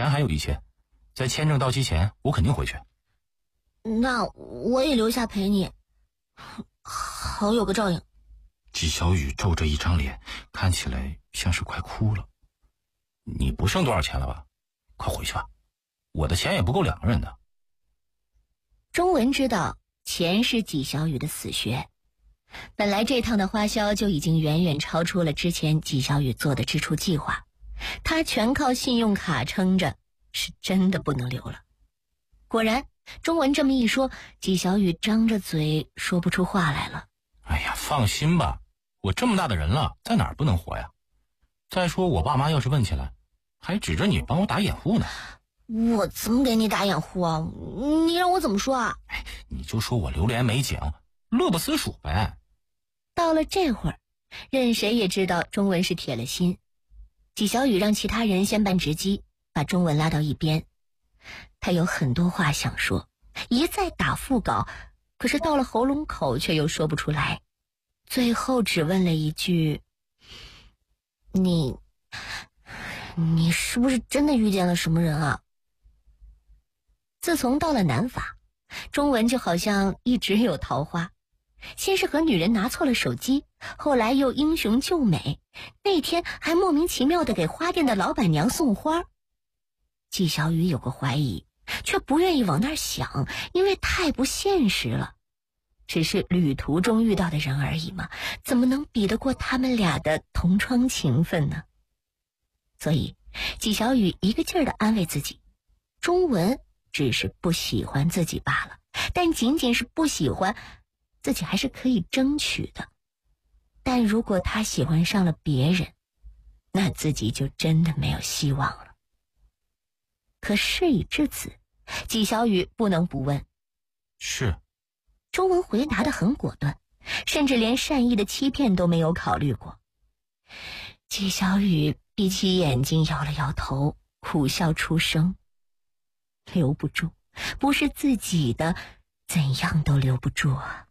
钱还有一些，在签证到期前我肯定回去。 那我也留下陪你，好有个照应。 纪晓雨皱着一张脸，看起来像是快哭了。你不剩多少钱了吧？快回去吧，我的钱也不够2个人的。 钟文知道钱是纪晓雨的死穴，本来这趟的花销就已经远远超出了之前纪晓雨做的支出计划，他全靠信用卡撑着，是真的不能留了。果然，钟文这么一说，纪晓雨张着嘴说不出话来了。 哎呀，放心吧，我这么大的人了，在哪儿不能活呀？再说我爸妈要是问起来，还指着你帮我打掩护呢。 我怎么给你打掩护啊？你让我怎么说啊？ 你就说我榴莲没井，乐不思蜀呗。 到了这会儿，任谁也知道钟文是铁了心。纪晓雨让其他人先办值机，把钟文拉到一边。他有很多话想说，一再打腹稿，可是到了喉咙口却又说不出来，最后只问了一句：你是不是真的遇见了什么人啊？自从到了南法，钟文就好像一直有桃花，先是和女人拿错了手机，后来又英雄救美，那天还莫名其妙地给花店的老板娘送花。纪晓雨有个怀疑，却不愿意往那儿想，因为太不现实了。只是旅途中遇到的人而已嘛，怎么能比得过他们俩的同窗情分呢？所以纪晓雨一个劲儿地安慰自己，钟文只是不喜欢自己罢了，但仅仅是不喜欢，自己还是可以争取的。但如果他喜欢上了别人，那自己就真的没有希望了。可事已至此，纪晓雨不能不问。 是。 钟文回答得很果断，甚至连善意的欺骗都没有考虑过。纪晓雨闭起眼睛摇了摇头，苦笑出声。留不住，不是自己的，怎样都留不住啊。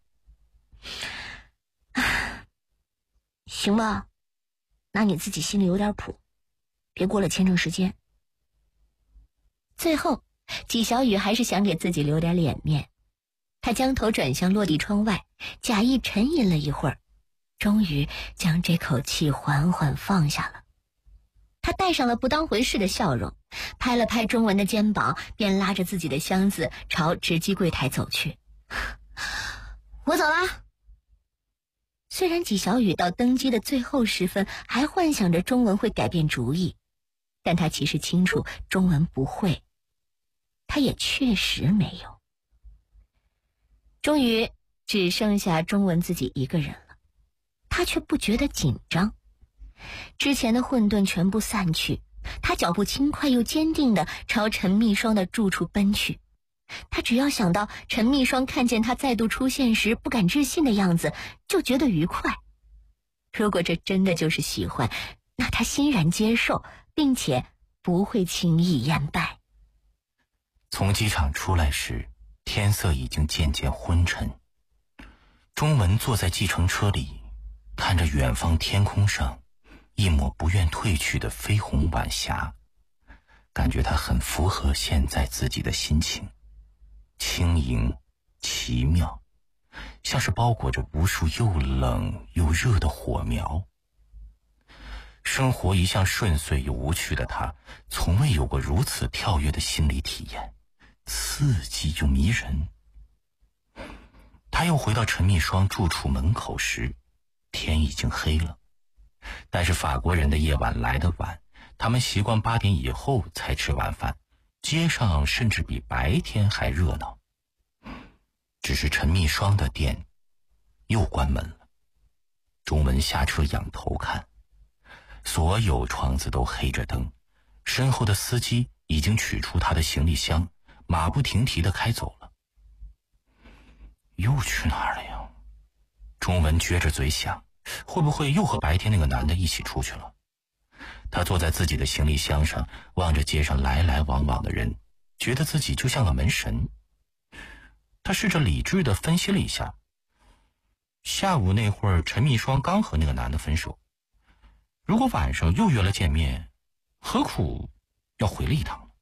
行吧，那你自己心里有点谱，别过了签证时间。最后，纪晓雨还是想给自己留点脸面，他将头转向落地窗外，假意沉吟了一会儿，终于将这口气缓缓放下了。他带上了不当回事的笑容，拍了拍钟文的肩膀，便拉着自己的箱子朝值机柜台走去。我走了。虽然纪晓雨到登机的最后时分还幻想着钟文会改变主意，但他其实清楚钟文不会，他也确实没有。终于只剩下钟文自己一个人了，他却不觉得紧张。之前的混沌全部散去，他脚步轻快又坚定地朝陈密霜的住处奔去。他只要想到陈密霜看见他再度出现时不敢置信的样子，就觉得愉快。如果这真的就是喜欢，那他欣然接受，并且不会轻易言败。 从机场出来时，天色已经渐渐昏沉。钟文坐在计程车里，看着远方天空上一抹不愿褪去的绯红晚霞，感觉它很符合现在自己的心情，轻盈奇妙，像是包裹着无数又冷又热的火苗。生活一向顺遂又无趣的他，从未有过如此跳跃的心理体验，刺激又迷人。他又回到陈密霜住处门口时，天已经黑了。但是法国人的夜晚来得晚，他们习惯8点以后才吃晚饭，街上甚至比白天还热闹。只是陈密霜的店又关门了。钟文下车仰头看，所有窗子都黑着灯，身后的司机已经取出他的行李箱，马不停蹄地开走了。又去哪儿了呀？钟文撅着嘴想，会不会又和白天那个男的一起出去了？他坐在自己的行李箱上，望着街上来来往往的人，觉得自己就像个门神。他试着理智地分析了一下，下午那会儿陈密霜刚和那个男的分手，如果晚上又约了见面，何苦要回了一趟？